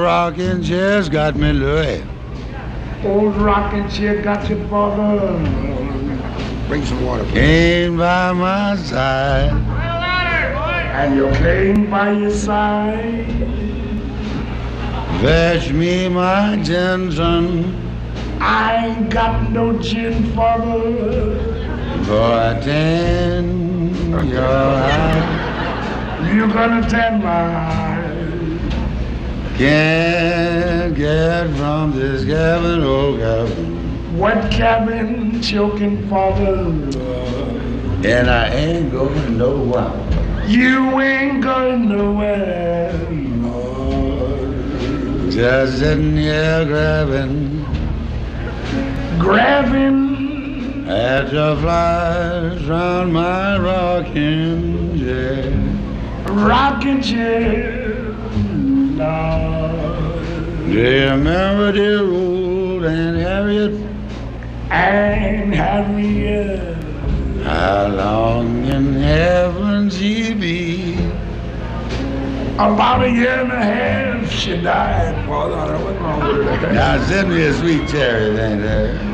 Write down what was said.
rocking chair's got me, Louie. Old rocking chair got your father. Bring some water. Came by my side. And your cane by your side. Fetch me my gin, son. I ain't got no gin, father. For I tan your eye. You're gonna tan my eye. Can't get from this cabin, old cabin. What cabin choking, father? And I ain't going nowhere. You ain't going nowhere. Just sitting here Grabbing at your flies round my rocking chair. rocking chair. Lord. Do you remember dear old Aunt Harriet? And Harriet. How long in heaven she be? About a year and a half she died, father. What's wrong with her? Now send me a sweet cherry, ain't there?